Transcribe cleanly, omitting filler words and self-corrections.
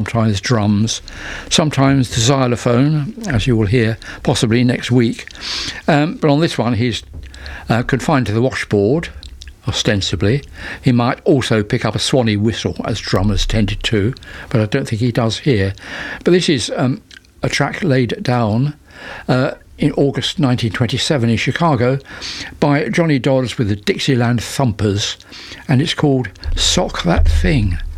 sometimes drums, sometimes the xylophone, as you will hear possibly next week. But on this one, he's confined to the washboard, ostensibly. He might also pick up a swanny whistle, as drummers tended to, but I don't think he does here. But this is a track laid down in August 1927 in Chicago by Johnny Dodds with the Dixieland Thumpers, and it's called Sock That Thing.